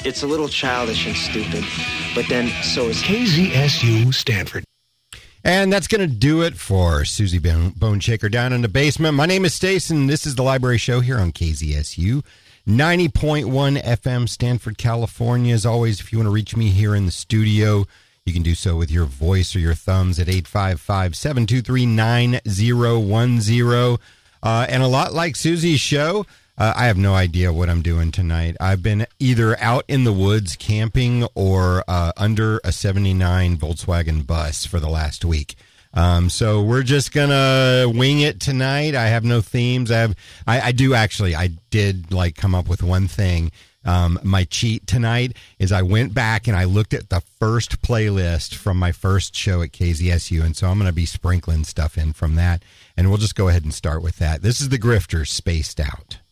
It's a little childish and stupid, but then so is KZSU Stanford. And that's going to do it for Susie Bone Shaker down in the basement. My name is Stace, and this is the Library Show here on KZSU 90.1 FM, Stanford, California. As always, if you want to reach me here in the studio, you can do so with your voice or your thumbs at 855-723-9010. And a lot like Susie's show, I have no idea what I'm doing tonight. I've been either out in the woods camping or under a 79 Volkswagen bus for the last week. So we're just going to wing it tonight. I have no themes. I did like come up with one thing. My cheat tonight is I went back and I looked at the first playlist from my first show at KZSU. And so I'm going to be sprinkling stuff in from that. And we'll just go ahead and start with that. This is the Grifters, Spaced Out.